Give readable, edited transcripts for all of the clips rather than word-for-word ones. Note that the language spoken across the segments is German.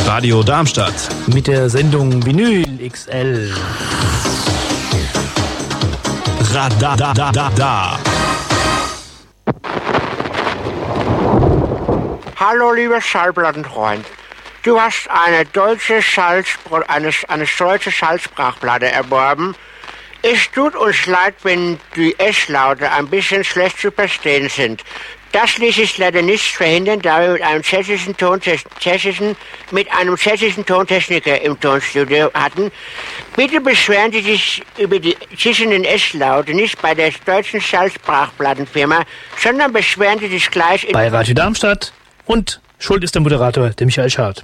Radio Darmstadt. Mit der Sendung Vinyl XL. Radadadada. Hallo, lieber Schallplattenfreund. Du hast eine deutsche Schallsprachplatte erworben. Es tut uns leid, wenn die S-Laute ein bisschen schlecht zu verstehen sind. Das ließ sich leider nicht verhindern, da wir mit einem tschechischen Tontechniker im Tonstudio hatten. Bitte beschweren Sie sich über die zischenden S-Laute nicht bei der deutschen Schallsprachplattenfirma, sondern beschweren Sie sich gleich bei Radio Darmstadt. Und schuld ist der Moderator, der Michael Schad.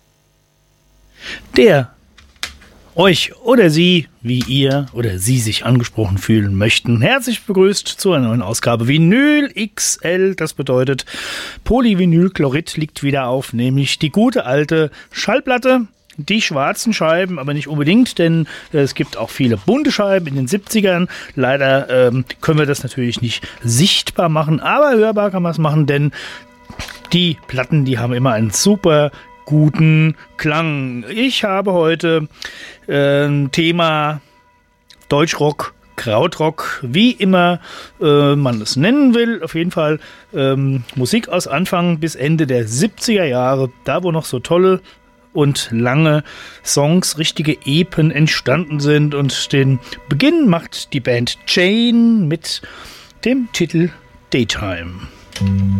Der euch oder sie, wie ihr oder sie sich angesprochen fühlen möchten, herzlich begrüßt zu einer neuen Ausgabe Vinyl XL. Das bedeutet, Polyvinylchlorid liegt wieder auf, nämlich die gute alte Schallplatte. Die schwarzen Scheiben, aber nicht unbedingt, denn es gibt auch viele bunte Scheiben in den 70ern. Leider können wir das natürlich nicht sichtbar machen, aber hörbar kann man es machen, denn die Platten, die haben immer einen super guten Klang. Ich habe heute Thema Deutschrock, Krautrock, wie immer man es nennen will. Auf jeden Fall Musik aus Anfang bis Ende der 70er Jahre, da wo noch so tolle und lange Songs, richtige Epen entstanden sind. Und den Beginn macht die Band Chain mit dem Titel Daytime.